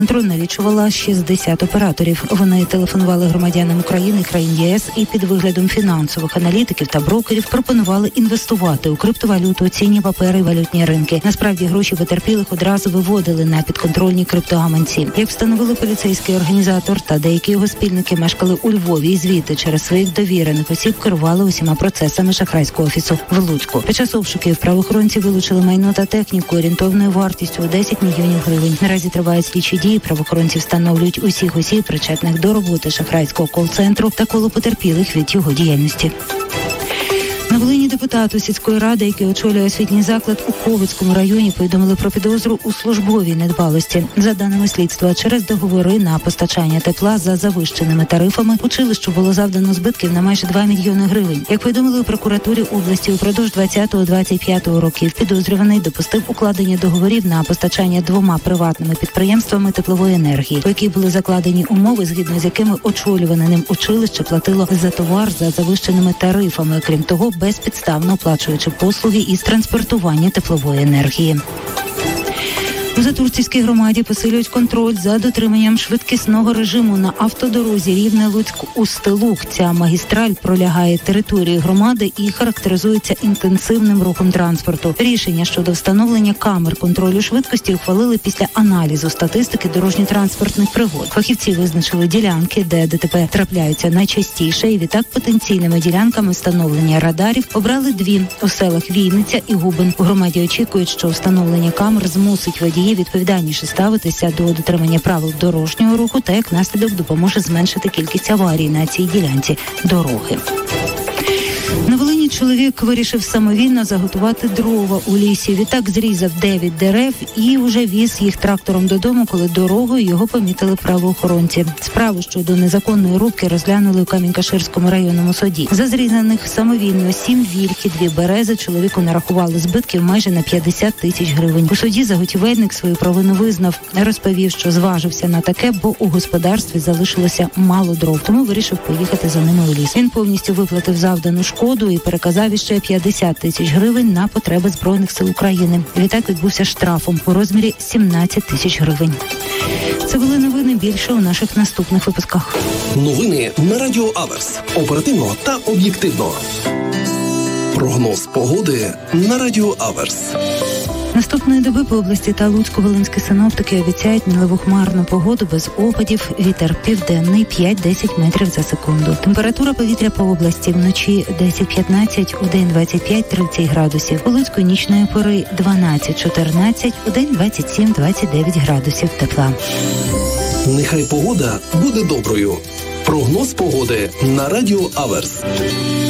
Центру налічувала 60 операторів. Вони телефонували громадянам України, країн ЄС і під виглядом фінансових аналітиків та брокерів пропонували інвестувати у криптовалюту, цінні папери і валютні ринки. Насправді гроші потерпілих одразу виводили на підконтрольні криптогаманці. Як встановили поліцейський організатор та деякі його спільники мешкали у Львові і звідти через своїх довірених осіб керували усіма процесами шахрайського офісу в Луцьку. Під час обшуків правоохоронці вилучили майно та техніку орієнтовною вартістю у 10 мільйонів гривень. Наразі тривають слідчі дії. Правоохоронці встановлюють усіх осіб, причетних до роботи шахрайського кол-центру та коло потерпілих від його діяльності. На Волині депутату сільської ради, який очолює освітній заклад у Ковицькому районі, повідомили про підозру у службовій недбалості. За даними слідства, через договори на постачання тепла за завищеними тарифами училищу було завдано збитків на майже 2 мільйони гривень. Як повідомили у прокуратурі області, упродовж 20-25 років підозрюваний допустив укладення договорів на постачання 2 приватними підприємствами теплової енергії, по якій були закладені умови, згідно з якими очолюване ним училище платило за товар за завищеними тарифами, крім того, безпідставно оплачуючи послуги із транспортування теплової енергії. У Затурцівській громаді посилюють контроль за дотриманням швидкісного режиму на автодорозі Рівне-Луцьк-Устилуг. Ця магістраль пролягає територією громади і характеризується інтенсивним рухом транспорту. Рішення щодо встановлення камер контролю швидкості ухвалили після аналізу статистики дорожньо-транспортних пригод. Фахівці визначили ділянки, де ДТП трапляються найчастіше, і відтак потенційними ділянками встановлення радарів обрали 2 у селах Війниця і Губин. У громаді очікують, що встановлення камер змусить водіїв відповідальніше ставитися до дотримання правил дорожнього руху та як наслідок допоможе зменшити кількість аварій на цій ділянці дороги. На Волині чоловік вирішив самовільно заготувати дрова у лісі. Відтак зрізав 9 дерев і вже віз їх трактором додому, коли дорогою його помітили правоохоронці. Справу щодо незаконної рубки розглянули у Камінь-Каширському районному суді. За зрізаних самовільно 7 вільх і 2 берези чоловіку нарахували збитків майже на 50 тисяч гривень. У суді заготівельник свою провину визнав. Розповів, що зважився на таке, бо у господарстві залишилося мало дров, тому вирішив поїхати за ними у ліс. Він повністю виплатив завдану шкоду і переказав іще 50 тисяч гривень на потреби Збройних сил України. Відтак відбувся штрафом у розмірі 17 тисяч гривень. Це були новини, більше у наших наступних випусках. Новини на Радіо Аверс. Оперативно та об'єктивно. Прогноз погоди на Радіо Аверс. Наступної доби по області та Луцько-Волинські синоптики обіцяють мінливо-хмарну погоду без опадів, вітер південний 5-10 метрів за секунду. Температура повітря по області вночі 10-15, удень 25-30 градусів. У Луцьку нічної пори 12-14, удень 27-29 градусів тепла. Нехай погода буде доброю. Прогноз погоди на Радіо Аверс.